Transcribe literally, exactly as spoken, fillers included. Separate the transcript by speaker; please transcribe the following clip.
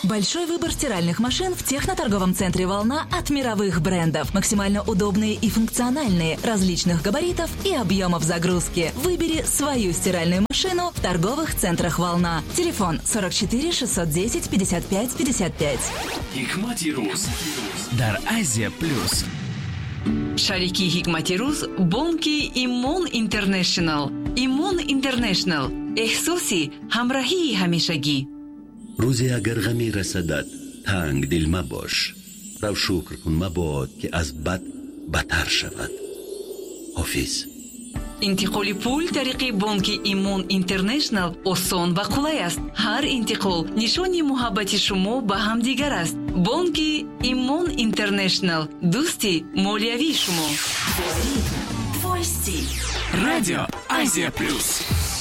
Speaker 1: Большой выбор стиральных машин в техноторговом центре «Волна» от мировых брендов. Максимально удобные и функциональные, различных габаритов и объемов загрузки. Выбери свою стиральную машину в торговых центрах «Волна». Телефон сорок четыре шестьсот десять пятьдесят пять пятьдесят пять.
Speaker 2: Hikmati Ruz дар Азия плюс.
Speaker 3: Шарики Hikmati Ruz бонки Имон Интернешнл. Имон Интернешнл. احساسی همراهی همیشگی.
Speaker 4: روزی اگر غمی رسدد تنگ دل مباش، رو شکر کن مباد که از بد بدتر شود. حافظ.
Speaker 3: انتقال پول طریق بانک ایمون اینترنشنال آسان و قلای است. هر انتقال نشانی محبت شما به هم دیگر است. بانک ایمون اینترنشنال، دوستی مالیوی شما.
Speaker 2: Радио Азия плюс.